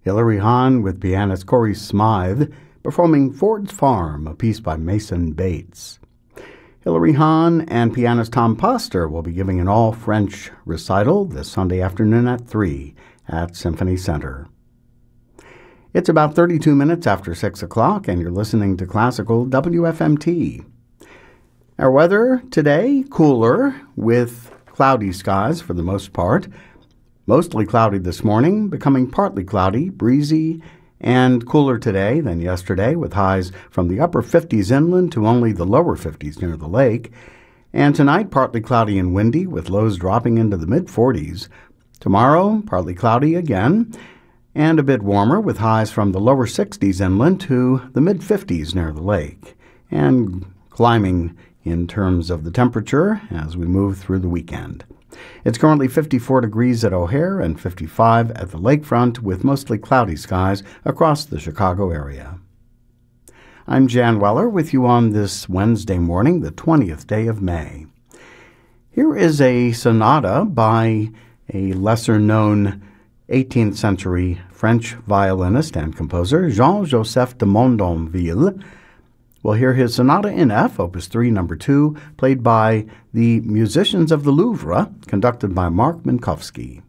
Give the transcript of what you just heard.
Hilary Hahn with pianist Corey Smythe performing Ford's Farm, a piece by Mason Bates. Hilary Hahn and pianist Tom Poster will be giving an all-French recital this Sunday afternoon at 3 at Symphony Center. It's about 32 minutes after 6 o'clock, and you're listening to Classical WFMT. Our weather today, cooler with cloudy skies for the most part. Mostly cloudy this morning, becoming partly cloudy, breezy, and cooler today than yesterday, with highs from the upper 50s inland to only the lower 50s near the lake. And tonight, partly cloudy and windy, with lows dropping into the mid-40s. Tomorrow, partly cloudy again, and a bit warmer, with highs from the lower 60s inland to the mid-50s near the lake, and climbing in terms of the temperature as we move through the weekend. It's currently 54 degrees at O'Hare and 55 at the lakefront, with mostly cloudy skies across the Chicago area. I'm Jan Weller with you on this Wednesday morning, the 20th day of May. Here is a sonata by a lesser-known 18th century French violinist and composer, Jean-Joseph de Mondonville. We'll hear his Sonata in F, Opus 3, No. 2, played by the Musicians of the Louvre, conducted by Mark Minkowski.